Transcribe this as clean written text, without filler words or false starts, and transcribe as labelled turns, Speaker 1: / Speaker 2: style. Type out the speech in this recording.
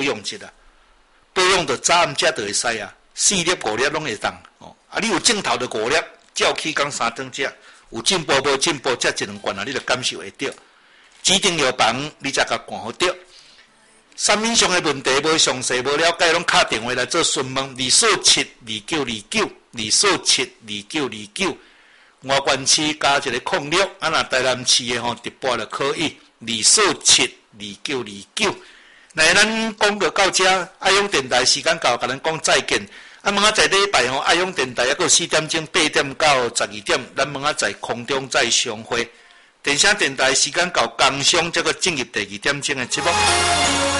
Speaker 1: 用一下，保养到早暗食就会使啊，4粒5粒拢会当哦。啊，你有镜头的5粒，照起讲3顿食，有进步无进步，食1、2罐啊，你就感受会到。指定药房你才甲看好着。产品上的问题无详细无了解，拢打电话来做询问，2472929，2472929。外县市加一个06，啊那台南市的吼直拨就可以，2472929。那咱讲到这，爱用电台时间到，甲咱讲再见。啊，明仔载礼拜吼，爱用电台还佫4点钟8点到12点，咱明仔载空中再相会。电声电台时间到，工商则佫进入第2点钟的节目。